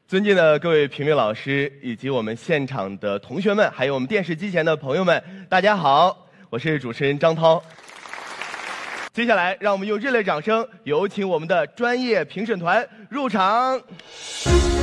尊敬的各位评委老师，以及我们现场的同学们，还有我们电视机前的朋友们，大家好，我是主持人张涛。接下来，让我们用热烈掌声，有请我们的专业评审团入场。